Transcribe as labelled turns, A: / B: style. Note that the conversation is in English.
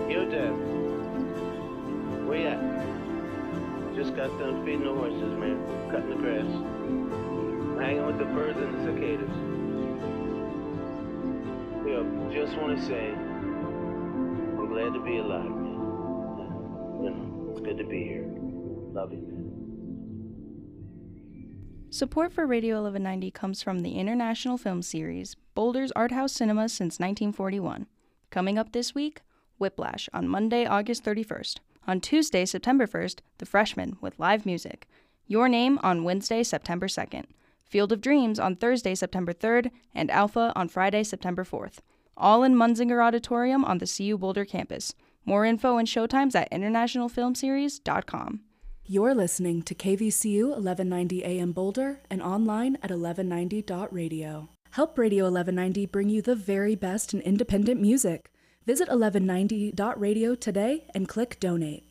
A: Yo, Dad. Where you at? Just got done feeding the horses, man. Cutting the grass. Hanging with the birds and the cicadas. Yo, just want to say, I'm glad to be alive, man. You know, it's good to be here. Love you, man.
B: Support for Radio 1190 comes from the international film series, Boulder's Art House Cinema since 1941. Coming up this week, Whiplash on Monday, August 31st. On Tuesday, September 1st, The Freshman with live music. Your Name on Wednesday, September 2nd. Field of Dreams on Thursday, September 3rd, and Alpha on Friday, September 4th. All in Munzinger Auditorium on the CU Boulder campus. More info and showtimes at internationalfilmseries.com.
C: You're listening to KVCU 1190 AM Boulder and online at 1190.radio. Help Radio 1190 bring you the very best in independent music. Visit 1190.radio today and click Donate.